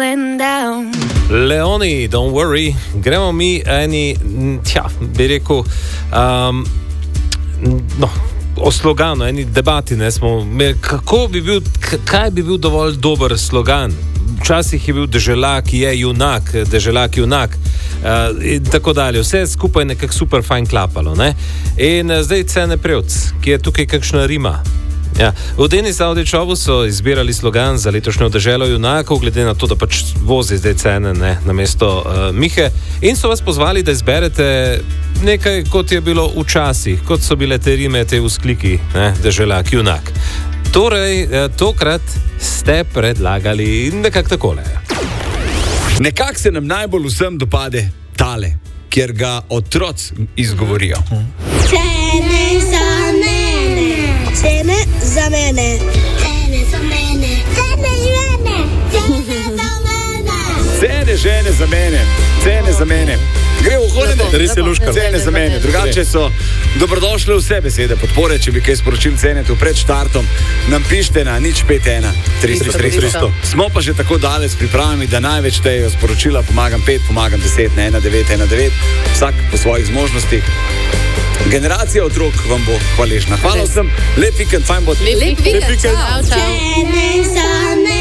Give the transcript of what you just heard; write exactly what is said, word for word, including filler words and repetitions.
going down. Leoni, don't worry. Gremo mi eni, tja, bi rekel, um, no, o sloganu, eni debati, ne, smo imeli, kako bi bil, kaj bi bil dovolj dober slogan. Včasih je bil deželak, je junak, deželak junak uh, in tako dalje. Vse skupaj nekako super fajn klapalo, ne. In uh, zdaj Cene Prevc, ki je tukaj kakšna rima. Ja. V Denis Avdičovu so izbirali slogan za letošnjo deželo junakov, glede na to, da pač vozi zdaj Cene, ne, na mesto uh, Mihe. In so vas pozvali, da izberete nekaj, kot je bilo včasih, kot so bile te rime, te vzkliki, ne, deželak junak. Torej, tokrat ste predlagali nekako takole. Nekako se nam najbolj vsem dopade tale, kjer ga otroci izgovorijo. Cene za mene. Cene za mene. Cene za mene. Cene žene. Cene za mene. Cene žene za mene. Cene za mene. Gre v hodene, res je luška. Cene za mene. Drugače so dobrodošle vse besede podpore, če bi kaj sporočil Cenetu pred štartom. Nam pište na nič pet ena tristo tristo. Smo pa že tako daleč s pripravami, da največ tejo sporočila pomagam pet, pomagam deset na ena devet ena devet. Vsak po svojih zmožnostih. Generacija otrok vam bo hvaležna. Hvala vsem, lep vikend, fajn bo. Lep vikend, čau, čau. Cene za mene.